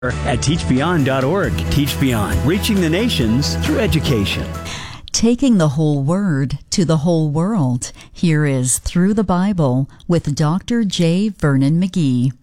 at teachbeyond.org. Teach Beyond, reaching the nations through education. Taking the whole word to the whole world. Here is Through the Bible with Dr. J. Vernon McGee.